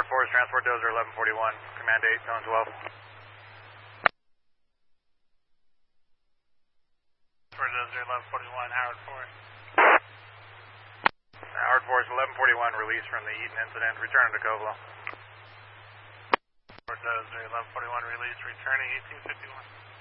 Howard Force, transport dozer 1141, command 8, zone 12. For dozer 1141, Howard Force. Howard Force 1141, release from the Eden incident, return to Covelo. For dozer 1141, release, returning 1851.